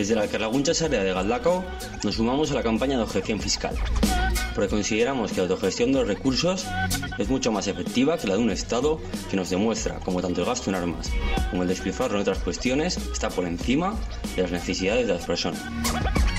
Desde la Alcarlaguncha Área de Galdacao nos sumamos a la campaña de objeción fiscal, porque consideramos que la autogestión de los recursos es mucho más efectiva que la de un Estado que nos demuestra cómo tanto el gasto en armas como el despilfarro en otras cuestiones está por encima de las necesidades de las personas.